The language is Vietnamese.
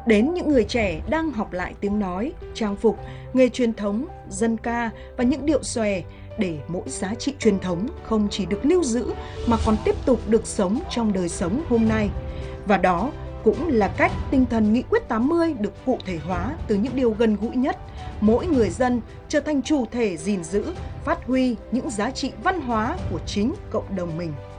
Đến những người trẻ đang học lại tiếng nói, trang phục, nghề truyền thống, dân ca và những điệu xòe, để mỗi giá trị truyền thống không chỉ được lưu giữ mà còn tiếp tục được sống trong đời sống hôm nay. Và đó cũng là cách tinh thần Nghị quyết 80 được cụ thể hóa từ những điều gần gũi nhất. Mỗi người dân trở thành chủ thể gìn giữ, phát huy những giá trị văn hóa của chính cộng đồng mình.